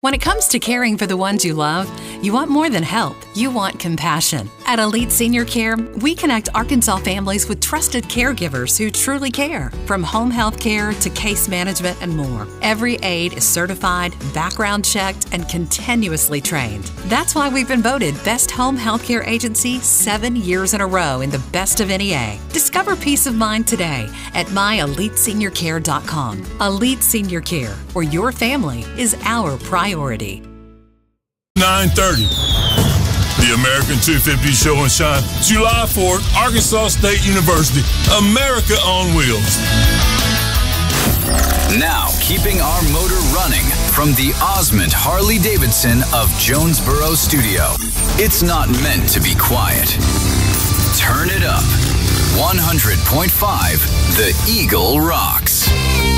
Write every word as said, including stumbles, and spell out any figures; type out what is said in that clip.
When it comes to caring for the ones you love, you want more than help. You want compassion. At Elite Senior Care, we connect Arkansas families with trusted caregivers who truly care. From home health care to case management and more, every aide is certified, background checked, and continuously trained. That's why we've been voted Best Home Healthcare Agency seven years in a row in the Best of N E A. Discover peace of mind today at my elite senior care dot com. Elite Senior Care, where your family is our priority. nine thirty. The American two fifty Show and Shine, July fourth, Arkansas State University, America on Wheels. Now, keeping our motor running from the Osmond Harley-Davidson of Jonesboro Studio. It's not meant to be quiet. Turn it up. one hundred point five, The Eagle rocks.